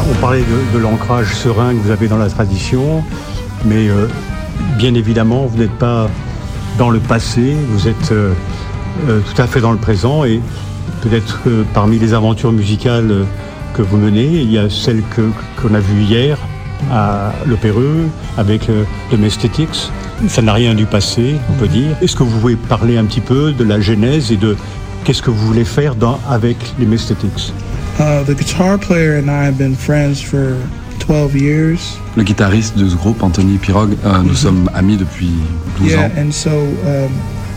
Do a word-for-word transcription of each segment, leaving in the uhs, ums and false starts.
On parlait de, de l'ancrage serein que vous avez dans la tradition, mais euh, bien évidemment, vous n'êtes pas dans le passé, vous êtes euh, euh, tout à fait dans le présent, et peut-être que parmi les aventures musicales euh, que vous menez, il y a celle que, qu'on a vue hier à l'Opéreux avec euh, The Messthetics. Ça n'a rien du passé, on peut dire. Est-ce que vous pouvez parler un petit peu de la genèse et de qu'est-ce que vous voulez faire dans, avec les Messthetics? Uh, the guitar player and I have been friends for twelve years. Le guitariste de ce groupe, Anthony Pirog, euh, nous mm-hmm. sommes amis depuis douze yeah, ans. And so, um,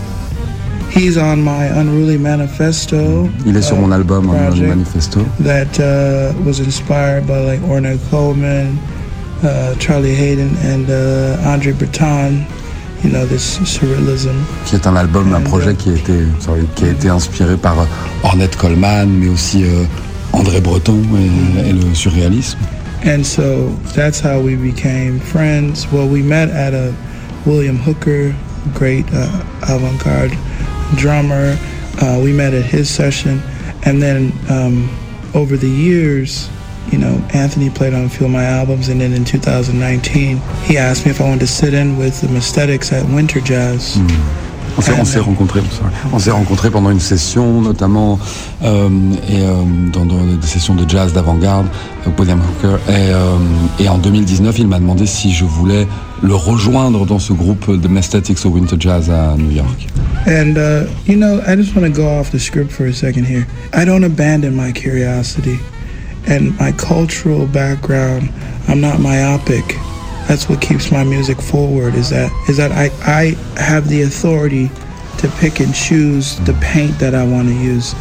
he's on my Unruly Manifesto. Il est sur uh, mon album Unruly Manifesto. That uh, was inspired by like Ornette Coleman, uh, Charlie Hayden, and uh, Andre Breton. You know, this surrealism. Qui est un album, un projet qui a été, sorry, qui a été inspiré par Ornette Coleman, mais aussi euh, André Breton et, et le surréalisme. And so that's how we became friends. Well, we met at a William Hooker, great uh, avant-garde drummer. Uh, we met at his session, and then um, over the years, you know, Anthony played on a few of my albums, and then in two thousand nineteen, he asked me if I wanted to sit in with the Messthetics at Winter Jazz. Mm. On s'est, on s'est rencontrés, on s'est rencontrés pendant une session, notamment euh, et, euh, dans, dans des sessions de jazz d'avant-garde, avec William Hooker. Et, euh, et en deux mille dix-neuf, il m'a demandé si je voulais le rejoindre dans ce groupe de Messthetics au Winter Jazz à New York. And uh, you know, I just want to go off the script for a second here. I don't abandon my curiosity and my cultural background. I'm not myopic. That's what keeps my music forward, is that is that I, I have the authority to pick and choose the paint that I want to use.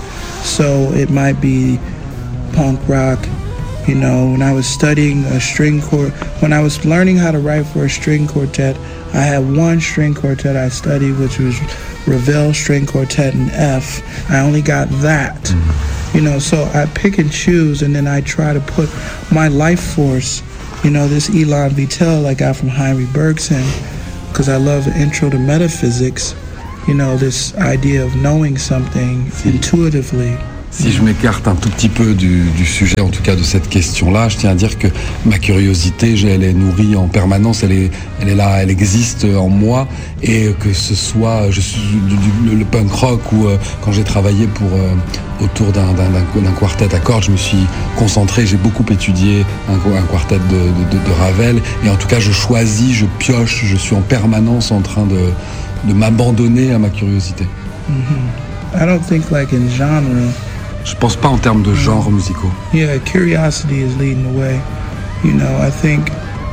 So it might be punk rock. You know, when I was studying a string quartet, when I was learning how to write for a string quartet, I had one string quartet I studied, which was Ravel String Quartet in F. I only got that. Mm-hmm. You know, so I pick and choose, and then I try to put my life force. You know, this Elan Vitel I got from Heinrich Bergson, because I love the intro to metaphysics, you know, this idea of knowing something intuitively. Si je m'écarte un tout petit peu du, du sujet, en tout cas de cette question-là, je tiens à dire que ma curiosité, elle est nourrie en permanence, elle est, elle est là, elle existe en moi, et que ce soit je suis, du, du, le punk rock ou euh, quand j'ai travaillé pour euh, autour d'un, d'un, d'un quartet à cordes, je me suis concentré, j'ai beaucoup étudié un, un quartet de, de, de, de Ravel, et en tout cas je choisis, je pioche, je suis en permanence en train de, de m'abandonner à ma curiosité. Mm-hmm. I don't think like in genre. Je pense pas en termes de genres musicaux. Yeah, curiosity is leading the way. You know, I think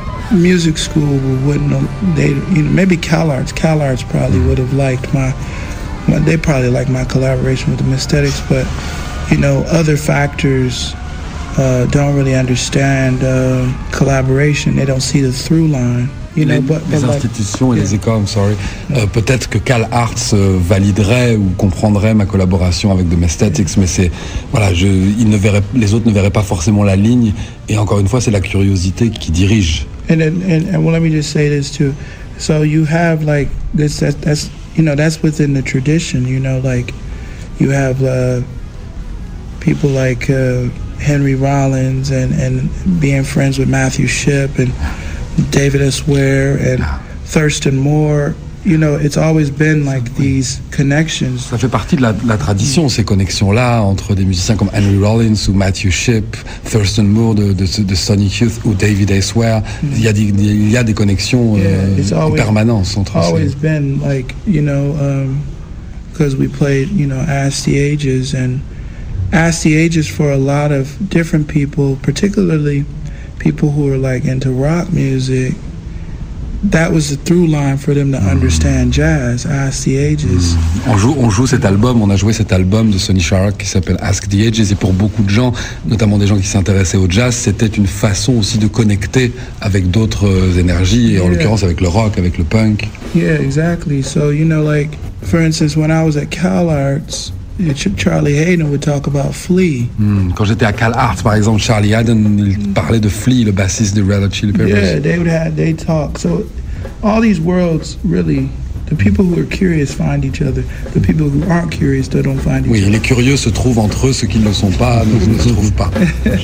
music school wouldn't have, they, you know, maybe CalArts, CalArts probably would have liked my, my, they probably liked my collaboration with the Messthetics, but, you know, other factors uh, don't really understand uh, collaboration. They don't see the through line. You know, les, but, but les like, institutions et yeah. les écoles, I'm sorry. Euh, peut-être que CalArts euh, validerait ou comprendrait ma collaboration avec The Messthetics, mais c'est voilà, je, ils ne verraient, les autres ne verraient pas forcément la ligne. Et encore une fois, c'est la curiosité qui dirige. And and, and, and well, let me just say this too. So you have like this. That, that's you know that's within the tradition. You know, like you have uh, people like uh, Henry Rollins and and being friends with Matthew Shipp and David S. Ware and Thurston Moore, you know, it's always been like these connections. Ça fait partie de la, de la tradition, ces connexions-là, entre des musiciens comme Henry Rollins ou Matthew Shipp, Thurston Moore de, de, de Sonic Youth ou David S. Ware. Mm-hmm. Il y a des, il y a des connexions yeah, euh, en permanence entre ces. It's always ces... been like, you know, because um, we played, you know, Ask the Ages, and Ask the Ages for a lot of different people, particularly people who are like into rock music, that was the through line for them to mm. understand jazz. Ask the Ages. Mm. On joue, on joue cet album, on a joué cet album de Sonny Sharrock qui s'appelle Ask the Ages, et pour beaucoup de gens, notamment des gens qui s'intéressaient au jazz, c'était une façon aussi de connecter avec d'autres énergies, et yeah. en l'occurrence avec le rock, avec le punk. Yeah, exactly. So, you know, like, for instance, when I was at CalArts, Charlie Hayden would talk about Flea. Mm, quand j'étais à CalArts, par exemple, Charlie Hayden, il parlait de Flea, le bassiste de Red Hot Chili Peppers. Yeah, they would have, they talk. So all these worlds, really, the people who are curious find each other. The people who aren't curious, they don't find each oui, other. Oui, les curieux se trouvent entre eux, ceux qui ne le sont pas ne, ne se trouvent pas.